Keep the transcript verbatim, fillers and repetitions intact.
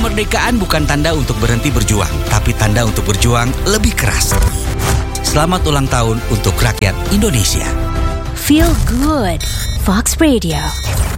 Kemerdekaan bukan tanda untuk berhenti berjuang, tapi tanda untuk berjuang lebih keras. Selamat ulang tahun untuk rakyat Indonesia. Feel good. Fox Radio.